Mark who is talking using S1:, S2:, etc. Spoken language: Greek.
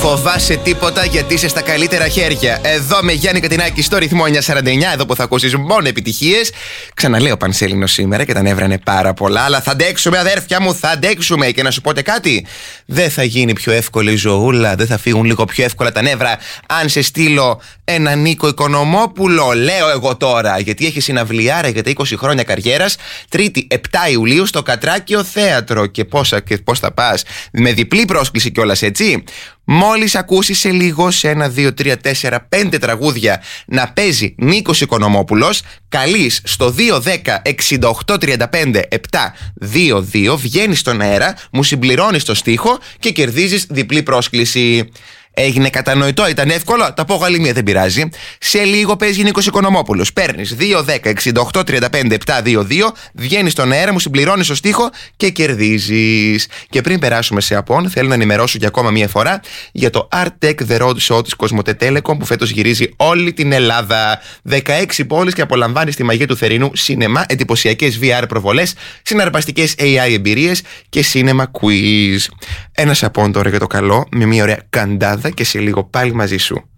S1: φοβάσαι τίποτα γιατί είσαι στα καλύτερα χέρια. Εδώ με Γιάννη Κατινάκη στο ρυθμό 949, εδώ που θα ακούσεις μόνο επιτυχίες. Ξαναλέω Πανσέλινο σήμερα και τα νεύρα είναι πάρα πολλά. Αλλά θα αντέξουμε, αδέρφια μου, θα αντέξουμε. Και να σου πω κάτι, δεν θα γίνει πιο εύκολη η ζωούλα, δεν θα φύγουν λίγο πιο εύκολα τα νεύρα αν σε στείλω έναν Νίκο Οικονομόπουλο. Λέω εγώ τώρα, γιατί έχει συναυλιάρα για τα 20 χρόνια καριέρας. Τρίτη 7 Ιουλίου στο Κατράκιο Θέατρο. Και πώς θα πας, με διπλή πρόσκληση κιόλας, έτσι. Μόλις ακούσεις σε λίγο, σε 1, 2, 3, 4, 5 τραγούδια να παίζει Νίκος Οικονομόπουλος, καλείς στο 210 68 35 722, βγαίνεις στον αέρα, μου συμπληρώνεις το στίχο και κερδίζεις διπλή πρόσκληση. Έγινε κατανοητό, ήταν εύκολο. Τα πω γαλλιμία, δεν πειράζει. Σε λίγο παίζει Νίκος Οικονομόπουλος. Παίρνεις 210 68 35 722, βγαίνεις στον αέρα, μου συμπληρώνεις το στίχο και κερδίζεις. Και πριν περάσουμε σε απόν, θέλω να ενημερώσω για ακόμα μία φορά για το Art Tech The Road Show της Κοσμοτέ Telecom που φέτος γυρίζει όλη την Ελλάδα. 16 πόλεις και απολαμβάνεις τη μαγεία του θερινού σίνεμα, εντυπωσιακές VR προβολές, συναρπαστικές AI εμπειρίες και cinema quiz. Ένας απόν τώρα για το καλό, με μία ωραία καντάδα και σε λίγο πάλι μαζί σου.